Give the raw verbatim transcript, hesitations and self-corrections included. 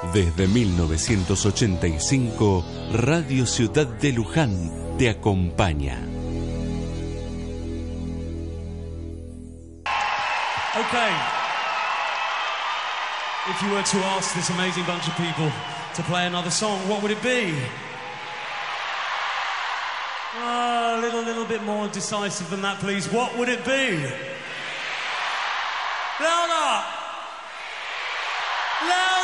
Desde mil novecientos ochenta y cinco, Radio Ciudad de Luján te acompaña. Okay. If you were to ask this amazing bunch of people to play another song, what would it be? Uh, a little, little bit more decisive than that, please. What would it be? Louder! Louder!